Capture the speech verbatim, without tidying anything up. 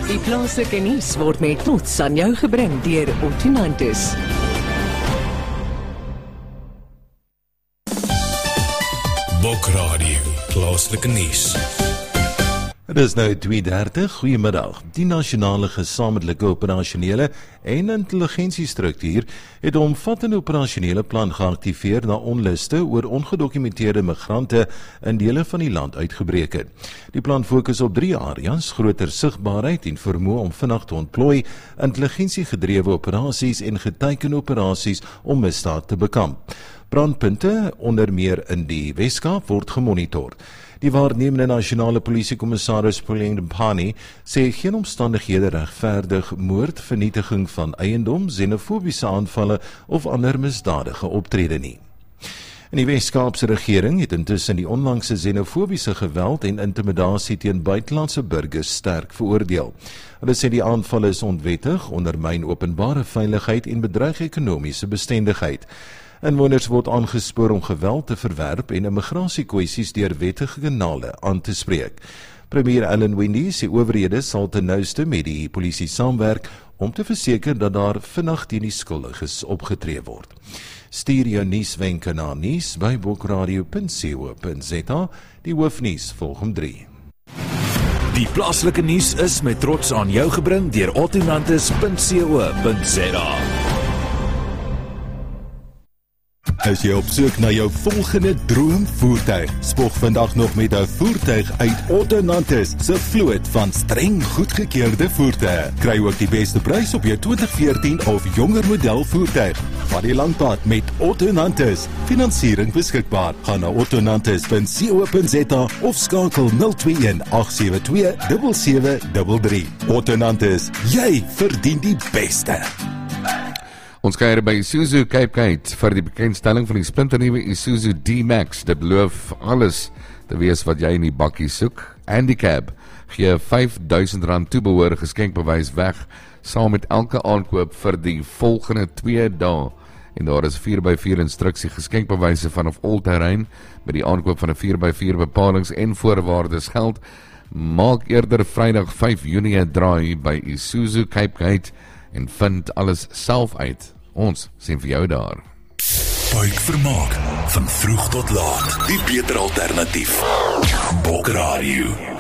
Die plaaslike nuus word met trots aan jou gebring deur Ottonantis. Bokradio, plaaslike nuus. Het is nou twee dertig, goeiemiddag. Die nasionale gesamentlike operasionele en intelligensiestruktuur het 'n omvattende operasionele plan geaktiveer na onluste oor ongedokumenteerde migrante in dele van die land uitgebreek het. Die plan fokus op drie areas: groter sigbaarheid en vermoë om vinnig te ontplooi, intelligensiegedrewe operasies en geteikende operasies om misdaad te bekamp. Brandpunte, onder meer in die Weskaap, word gemonitor. Die waarnemende nasionale polisiekommissaris Pauline Mpani sê geen omstandighede regverdig moord, vernietiging van eiendom, xenofobiese aanvalle of ander misdadige optrede nie. In die Weskaapse regering het intussen die onlangse xenofobiese geweld en intimidasie teen buitelandse burgers sterk veroordeel. Hulle sê die aanvalle is onwettig, ondermyn openbare veiligheid en bedreig ekonomiese bestendigheid. Inwoners word aangespoor om geweld te verwerp en immigrasiekwessies deur wettige kanale aan te spreek. Premier Alan Winde sê owerhede sal ten nouste met die polisie saamwerk om te verseker dat daar vinnig teen die skuldiges opgetree word. Stuur jou nuuswenke na nuus by bokradio punt co punt za. Die hoofnuus volg om drie. Die plaaslike nuus is met trots aan jou gebring deur ottonantis punt co punt za. Is jy op soek na jou volgende droomvoertuig? Spog vandag nog met 'n voertuig uit Ottonantis se vloot van streng goedgekeurde voertuie. Kry ook die beste prys op jou twintig veertien of jonger model voertuig. Vat die lang pad met Ottonantis. Finansiering beskikbaar. Gaan na ottonantis punt co punt za of skakel nul twee een agt sewe twee sewe sewe drie drie. Ottonantis, jy verdien die beste. Ons kuier by Isuzu Cape Gate vir die bekendstelling van die splinternuwe Isuzu D-Max. Dit beloof alles te wees wat jy in die bakkie soek. Handicap gee vyf duisend rand toebehoor geskenkbewys weg saam met elke aankoop vir die volgende twee dae. En daar is vier by vier instruksie geskenkbewyse vanaf all-terrein met die aankoop van 'n vier by vier bepalings en voorwaardes geld. Maak eerder Vrydag vyf Junie 'n draai by Isuzu Cape Gate en vind alles self uit. Ons sien vir jou daar. Buik vermaak, van vroeg tot laat, die beter alternatief. Bokradio.